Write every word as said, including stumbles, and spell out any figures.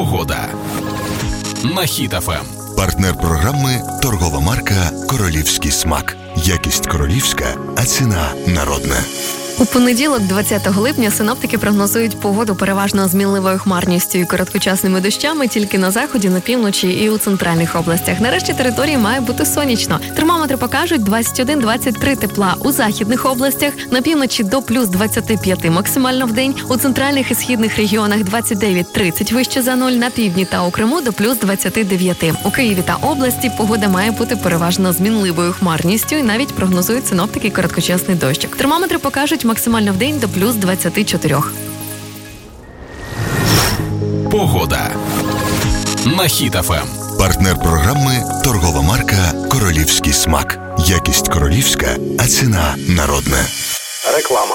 Погода на Хіт еф ем. Партнер програми – торгова марка «Королівський смак». Якість королівська, а ціна народна. У понеділок, двадцятого липня, синоптики прогнозують погоду переважно з мінливою хмарністю і короткочасними дощами тільки на заході, на півночі і у центральних областях. Нарешті території має бути сонячно. Термометри покажуть двадцять один - двадцять три тепла у західних областях, на півночі до плюс двадцять п'ять максимально в день, у центральних і східних регіонах двадцять дев'ять - тридцять вище за нуль, на півдні та у Криму до плюс двадцять дев'ять. У Києві та області погода має бути переважно з мінливою хмарністю і навіть прогнозують синоптики короткочасний дощик. Термометри покажуть максимально в день до плюс двадцять чотири. Погода на Хіт еф ем. Партнер програми – торгова марка «Королівський смак». Якість королівська, а ціна народна. Реклама.